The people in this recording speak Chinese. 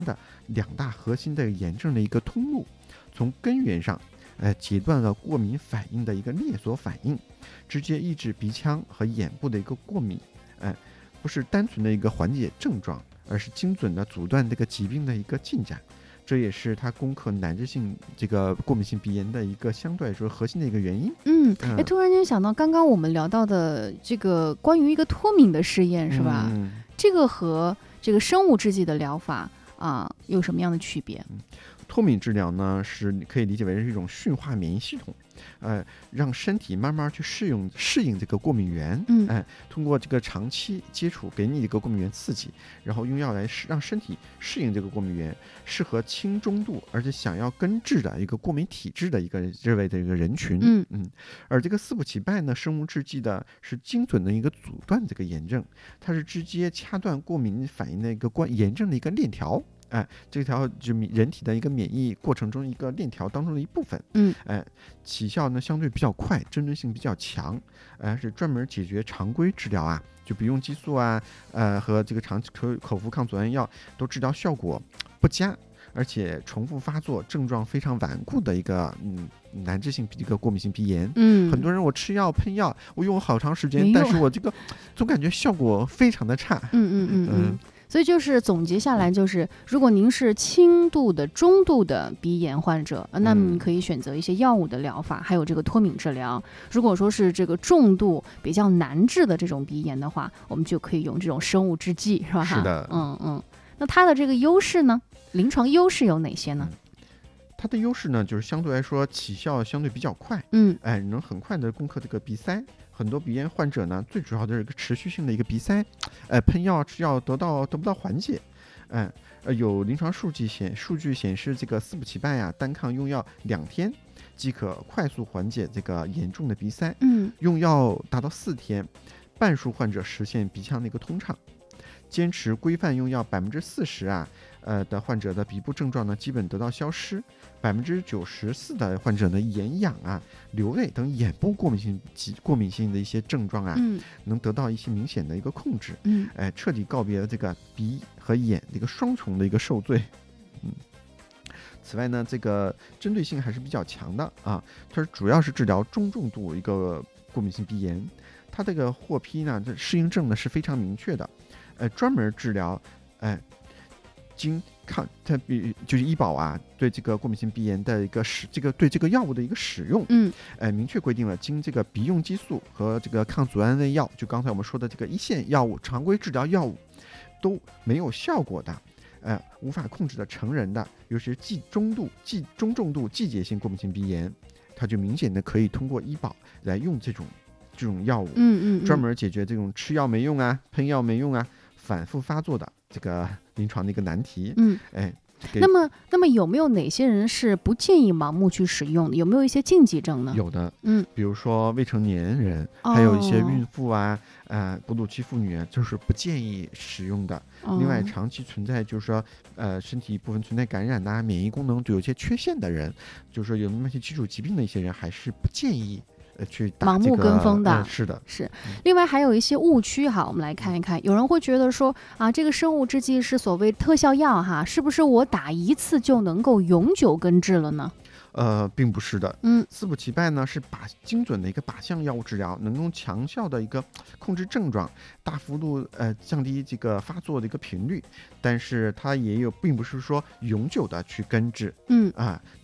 的两大核心的炎症的一个通路，从根源上截断了过敏反应的一个链锁反应，直接抑制鼻腔和眼部的一个过敏，不是单纯的一个缓解症状，而是精准的阻断这个疾病的一个进展。这也是它攻克难治性这个过敏性鼻炎的一个相对来说核心的一个原因。 突然间想到刚刚我们聊到的这个关于一个脱敏的试验是吧？这个和这个生物制剂的疗法有什么样的区别？ 脱敏治疗呢，是可以理解为是一种驯化免疫系统，让身体慢慢去适应这个过敏源，通过这个长期接触给你一个过敏源刺激，然后用药来让身体适应这个过敏源，适合轻中度而且想要根治的一个过敏体质的一个这位的一个人群。而这个斯普奇拜呢，生物制剂的是精准的一个阻断这个炎症，它是直接掐断过敏反应的一个炎症的一个链条。这条就人体的一个免疫过程中一个链条当中的一部分。起效呢相对比较快，针对性比较强，是专门解决常规治疗就比如用激素和这个口服抗组胺药都治疗效果不佳，而且重复发作、症状非常顽固的一个难治性一个过敏性鼻炎。很多人我吃药喷药，我用好长时间，但是我这个总感觉效果非常的差。 所以就是总结下来，就是如果您是轻度的、中度的鼻炎患者，那么你可以选择一些药物的疗法，还有这个脱敏治疗。如果说是这个重度比较难治的这种鼻炎的话，我们就可以用这种生物制剂，是吧？ 是的。 那它的这个优势呢？临床优势有哪些呢？ 它的优势呢，就是相对来说起效相对比较快，能很快的攻克这个鼻塞。很多鼻炎患者呢，最主要的是一个持续性的一个鼻塞，喷药吃药得不到缓解。有临床数据显示，这个斯普奇拜单抗用药2天即可快速缓解这个严重的鼻塞。用药达到4天，半数患者实现鼻腔的一个通畅。坚持规范用药40%的患者的鼻部症状呢基本得到消失，94%的患者呢眼痒流泪等眼部过敏性的一些症状能得到一些明显的一个控制。彻底告别了这个鼻和眼的一个双重的一个受罪。此外呢，这个针对性还是比较强的它主要是治疗中重度一个过敏性鼻炎。它这个获批呢，这适应症呢是非常明确的，专门治疗就是医保对这个过敏性鼻炎的一个对这个药物的一个使用，明确规定了经这个鼻用激素和这个抗组胺类药，就刚才我们说的这个一线药物、常规治疗药物都没有效果的，无法控制的成人的，尤其是中重度季节性过敏性鼻炎，它就明显的可以通过医保来用这种药物，专门解决这种吃药没用喷药没用反复发作的这个临床的一个难题。 那么有没有哪些人是不建议盲目去使用的？有没有一些禁忌症呢？ 有的，比如说未成年人，还有一些孕妇哺乳期妇女就是不建议使用的。另外，长期存在就是说身体部分存在感染免疫功能有一些缺陷的人，就是说有那些基础疾病的一些人，还是不建议去打盲目跟风的。 是的， 是。另外还有一些误区我们来看一看。有人会觉得说这个生物制剂是所谓特效药是不是我打一次就能够永久根治了呢？ 并不是的。斯普奇拜呢是精准的一个靶向药物治疗，能够强效的一个控制症状，大幅度降低这个发作的一个频率，但是它也并不是说永久的去根治。